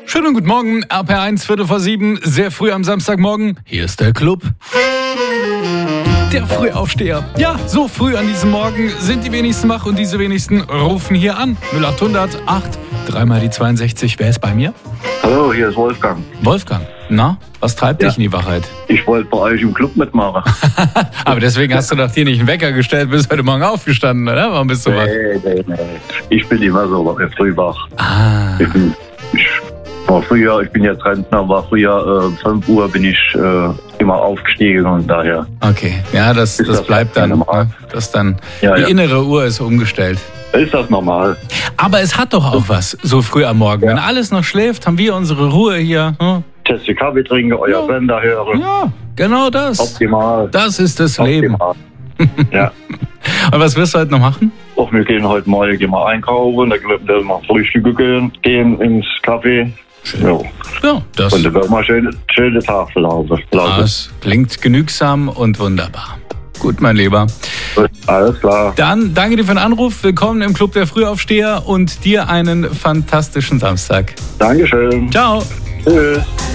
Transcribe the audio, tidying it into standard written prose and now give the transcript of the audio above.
Schönen guten Morgen, RPR1, 6:45, sehr früh am Samstagmorgen. Hier ist der Club. Der Frühaufsteher. Ja, so früh an diesem Morgen sind die wenigsten wach und diese wenigsten rufen hier an. 0800 8 3 die 62. Wer ist bei mir? Hallo, hier ist Wolfgang. Wolfgang. Na, was treibt dich in die Wachheit? Ich wollte bei euch im Club mitmachen. Aber deswegen hast du doch hier nicht einen Wecker gestellt, bist heute Morgen aufgestanden, oder? Warum bist du wach? Nee. Ich bin immer so früh wach. Ah. Ich bin jetzt Rentner, war früher 5 Uhr bin ich immer aufgestiegen und daher. Okay, ja, das bleibt dann. normal. Die innere Uhr ist umgestellt. Ist das normal? Aber es hat doch auch was, so früh am Morgen. Ja. Wenn alles noch schläft, haben wir unsere Ruhe hier. Hm? Tasse Kaffee trinken, euer Sender hören. Ja, genau das. Optimal. Das ist das Leben. Ja. Und was wirst du heute noch machen? Och, wir gehen heute Morgen mal einkaufen, dann werden wir frühstücken gehen ins Café. Ja. Ja, das, Und dann werden wir schöne Tafel laufen. das klingt genügsam und wunderbar. Gut, mein Lieber. Alles klar. Dann danke dir für den Anruf. Willkommen im Club der Frühaufsteher und dir einen fantastischen Samstag. Dankeschön. Ciao. Tschüss.